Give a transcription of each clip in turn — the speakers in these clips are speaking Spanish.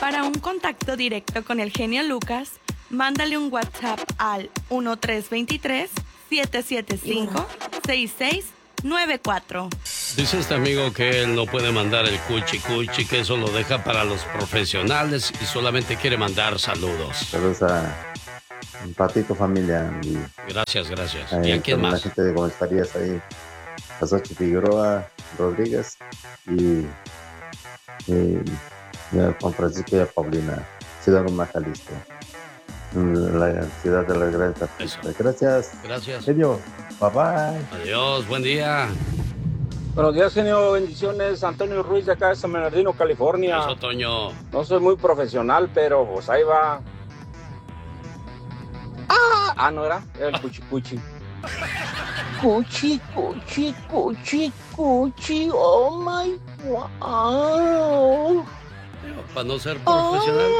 Para un contacto directo con el genio Lucas, mándale un WhatsApp al 1323-775-6694. Dice este amigo que él no puede mandar el cuchi, que eso lo deja para los profesionales y solamente quiere mandar saludos. Saludos a un Patito familia. Gracias. ¿Y a quién más? La gente de Comisarías ahí, a Xochitl Figueroa Rodríguez y a Juan Francisco y a Paulina, Ciudad Guzmán, Jalisco, la ciudad de la Gran Tapita. Gracias. Genio, bye bye. Adiós, buen día. Buenos días, genio, bendiciones. Antonio Ruiz de acá de San Bernardino, California. Eso, Toño. No soy muy profesional, pero pues ahí va. No era el cuchi. Cuchi, oh my wow. Para no ser profesional.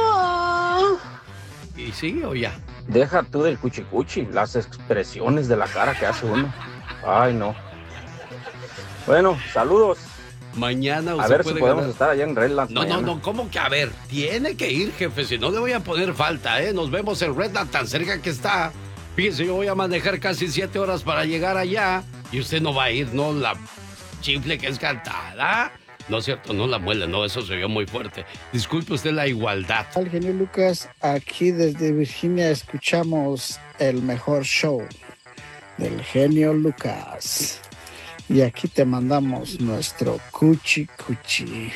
¿Y sigue o ya? Deja tú del cuchi, las expresiones de la cara que hace uno. Ay, no. Bueno, saludos. Mañana usted a ver puede si podemos ganar. estar allá en Redlands. No, ¿cómo que a ver? Tiene que ir, jefe, si no le voy a poner falta, ¿eh? Nos vemos en Redlands, tan cerca que está. Fíjese, yo voy a manejar casi 7 horas para llegar allá y usted no va a ir, ¿no? La chifle que es cantada. No es cierto, no la muele, no, eso se vio muy fuerte. Disculpe usted la igualdad. Al genio Lucas, aquí desde Virginia escuchamos el mejor show del genio Lucas. Y aquí te mandamos nuestro cuchi. Cuchi.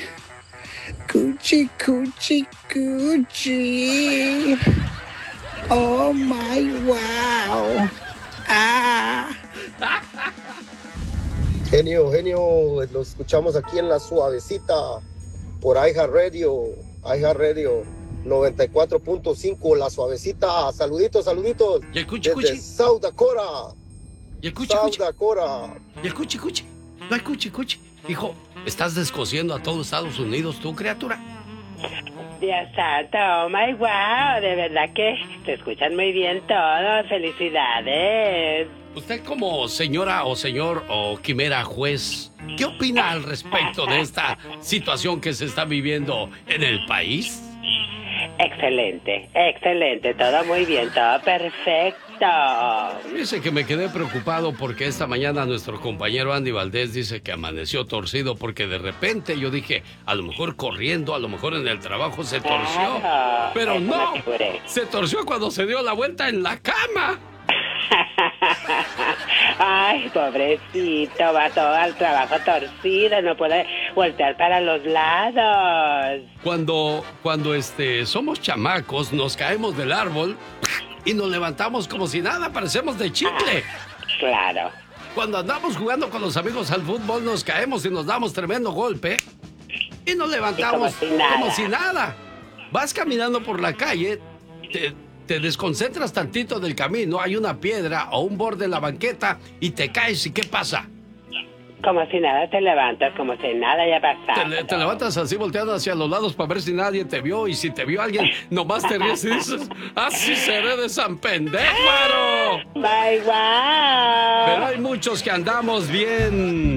Oh my wow. Genio, lo escuchamos aquí en La Suavecita por iHeartRadio 94.5, La Suavecita. Saluditos. ¿Y el desde cuchi? South Dakota. ¿Y el cuchi? Dakota. ¿Y el cuchi? No hay cuchi. Hijo, estás descosiendo a todo Estados Unidos, tú, criatura. Dios santo, oh my wow, de verdad que te escuchan muy bien todos, felicidades. Usted como señora o señor o quimera juez, ¿qué opina al respecto de esta situación que se está viviendo en el país? Excelente, todo muy bien, todo perfecto. Dice que me quedé preocupado porque esta mañana nuestro compañero Andy Valdés dice que amaneció torcido porque de repente yo dije, a lo mejor corriendo, a lo mejor en el trabajo se torció. Pero no, se torció cuando se dio la vuelta en la cama. Ay, pobrecito, va todo al trabajo torcido, no puede voltear para los lados. Cuando somos chamacos, nos caemos del árbol y nos levantamos como si nada, parecemos de chicle. Claro. Cuando andamos jugando con los amigos al fútbol, nos caemos y nos damos tremendo golpe y nos levantamos como si nada. Vas caminando por la calle, te desconcentras tantito del camino, hay una piedra o un borde en la banqueta y te caes. ¿Y qué pasa? Como si nada te levantas, como si nada haya pasado. Te levantas así volteando hacia los lados para ver si nadie te vio, y si te vio alguien, nomás te ríes y dices, así seré de San Pendécuaro. Bye, wow. Pero hay muchos que andamos bien